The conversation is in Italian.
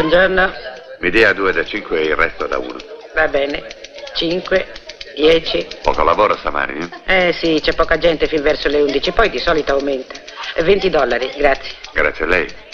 Buongiorno. Mi dia 2 da 5 e il resto da 1. Va bene. 5, 10. Poco lavoro stamani, Sì, c'è poca gente fin verso le 11, poi di solito aumenta. $20, grazie. Grazie a lei.